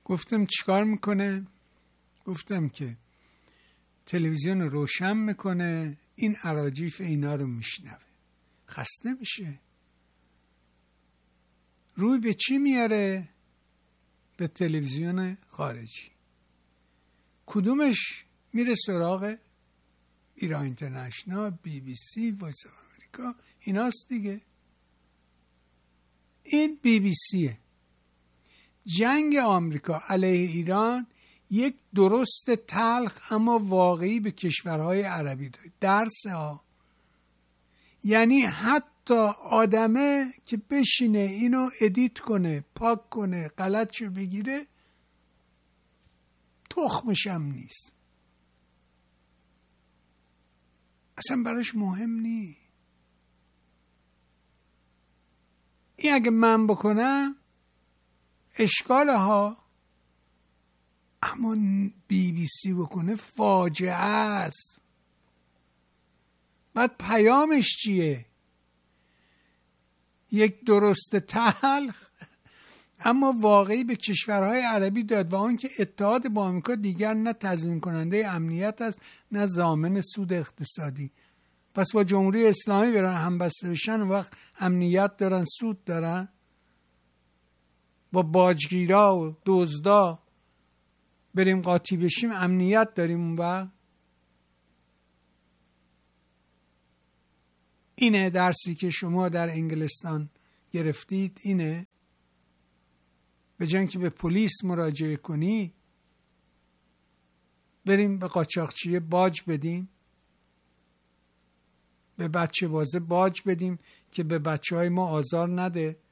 گفتم چیکار میکنه؟ گفتم که تلویزیون روشن میکنه، این اراجیف اینا رو میشنوه، خسته میشه. روی به چی میاره؟ به تلویزیون خارجی. کدومش میره سراغ؟ ایران اینترنشنال، بی بی سی، وایس آف امریکا، ایناست دیگه. این بی بی سیه. جنگ آمریکا علیه ایران یک درست تلخ اما واقعی به کشورهای عربی داد. درس ها. یعنی حتی آدمه که بشینه اینو ادیت کنه، پاک کنه، غلطشو بگیره، تخمشم نیست. اصلا براش مهم نی. این اگه من بکنم اشکال ها، اما بی بی سی بکنه فاجعه است. بعد پیامش چیه؟ یک درست تلخ اما واقعی به کشورهای عربی داد و آن که اتحاد با آمریکا دیگر نه تضمین کننده امنیت است نه ضامن سود اقتصادی. پس با جمهوری اسلامی برن همبسته بشن و وقت امنیت دارن، سود دارن. با باجگیرا و دزدا بریم قاطی بشیم امنیت داریم اون وقت. اینه درسی که شما در انگلستان گرفتید. اینه به جای اینکه به پلیس مراجعه کنی بریم به قاچاقچی باج بدیم، به بچه بازه باج بدیم که به بچه های ما آزار نده.